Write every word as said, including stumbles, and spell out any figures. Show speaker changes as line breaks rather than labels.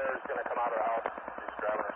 is going to come out of the house. She's grabbing her